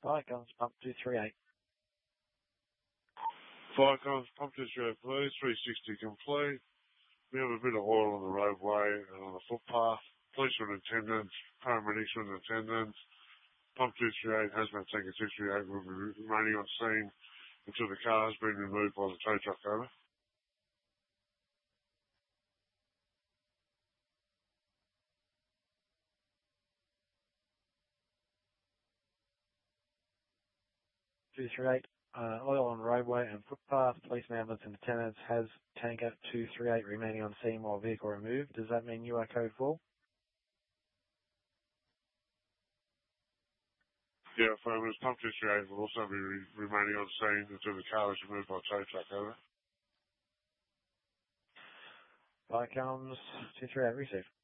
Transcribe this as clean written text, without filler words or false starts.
Fire comes pump 238. Fire comes pump 238, please. 360 complete. We have a bit of oil on the roadway and on the footpath. Police are in attendance. Paramedics are in attendance. Pump 238, hazmat tanker 238 will be remaining on scene until the car has been removed by the tow truck. Over. Oil on roadway and footpath. Police and ambulance in attendance. Has tanker 238 remaining on scene while vehicle removed. Does that mean you are code 4? Yeah, affirmative. Pump 238 will also be remaining on scene until the car is removed by tow truck. Over. Fire comes 238 received.